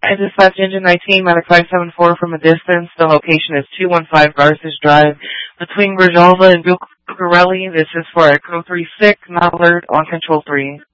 I dispatched engine 19, Medic 574 from a distance. The location is 215 Garces Drive between Grijalva and Bucareli. This is for Echo 36, not alert on Control 3.